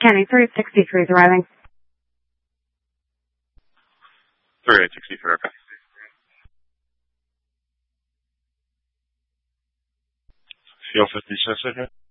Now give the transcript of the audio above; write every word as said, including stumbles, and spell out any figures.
Scanning three sixty-three is arriving. three sixty-three, okay. Fuel fifty-six, okay.